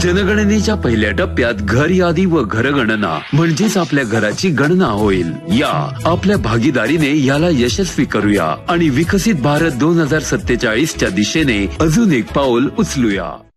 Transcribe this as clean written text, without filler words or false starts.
जनगणनेच्या पहिल्या टप्प्यात घर यादी व घरगणना म्हणजेच आपल्या घराची गणना होईल। या आपल्या भागीदारीने याला यशस्वी करूया आणि विकसित भारत 2047 च्या दिशेने अजून एक पाऊल उचलूया।